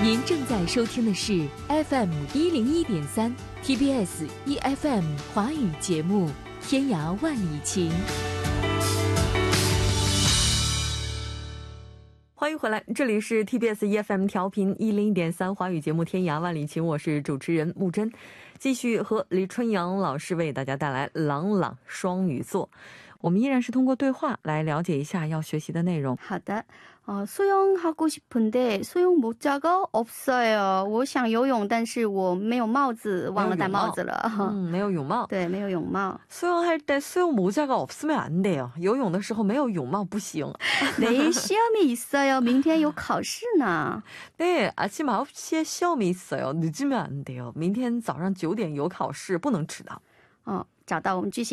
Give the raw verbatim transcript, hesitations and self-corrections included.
您正在收听的是 F M 一零一点三 T B S E F M 华语节目《天涯万里情》。欢迎回来，这里是 T B S E F M 调频一零一点三华语节目《天涯万里情》，我是主持人木真，继续和李春阳老师为大家带来朗朗双语作。我们依然是通过对话来了解一下要学习的内容。 好的，어, 수영하고 싶은데 수영 모자가 없어요. 我想游泳但是我没有帽子，忘了戴帽子了。 嗯，没有泳帽。 对，没有泳帽。 수영할 때 수영 모자가 없으면 안 돼요. 游泳的时候没有泳帽不行。 내일 시험이 있어요. 明天有考试呢。 네, 아침 아홉 시에 시험이 있어요. 늦으면 안 돼요. 明天早上九点有考试，不能迟到。 어, 找到我们句型